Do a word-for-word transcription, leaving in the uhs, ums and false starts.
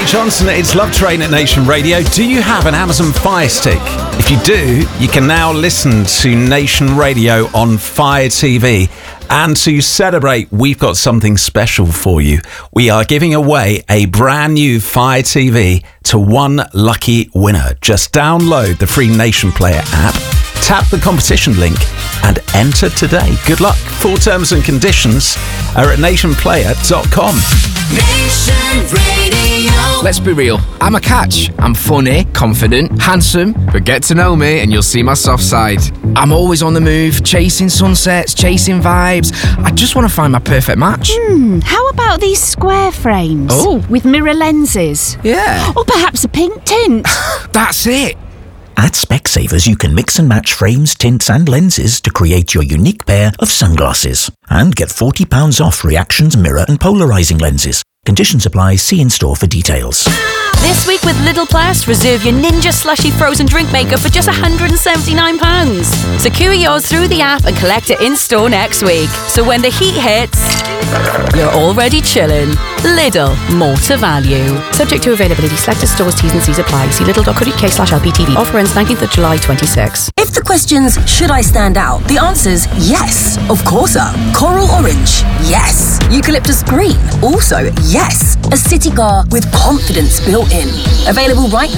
Kate Johnson, it's Love Train at Nation Radio. Do you have an Amazon Fire Stick? If you do, you can now listen to Nation Radio on Fire T V. And to celebrate, we've got something special for you. We are giving away a brand new Fire T V to one lucky winner. Just download the free Nation Player app, tap the competition link and enter today. Good luck. Full terms and conditions are at nation player dot com. Nation Radio. Let's be real, I'm a catch. I'm funny, confident, handsome, but get to know me and you'll see my soft side. I'm always on the move, chasing sunsets, chasing vibes. I just want to find my perfect match. Hmm, how about these square frames? Oh. With mirror lenses? Yeah. Or perhaps a pink tint? That's it. At Specsavers, you can mix and match frames, tints and lenses to create your unique pair of sunglasses. And get forty pounds off Reactions mirror and polarising lenses. Conditions apply. See in-store for details. This week with Lidl Plus, reserve your Ninja Slushy frozen drink maker for just one hundred seventy-nine pounds. Secure yours through the app and collect it in-store next week. So when the heat hits, you're already chilling. Lidl, more to value. Subject to availability, selected stores, T's and C's apply. See lidl.co.uk slash LPTV. Offer ends nineteenth of July twenty-six. If the question's, should I stand out? The answer's yes, of course. So. Coral orange, yes. Eucalyptus green, also yes. A city car with confidence built in. Available right now.